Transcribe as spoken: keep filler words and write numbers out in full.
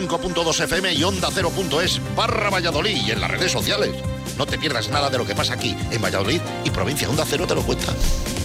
cinco punto dos F M y onda cero punto es barra Valladolid y en las redes sociales. No te pierdas nada de lo que pasa aquí en Valladolid y provincia. Onda Cero te lo cuenta.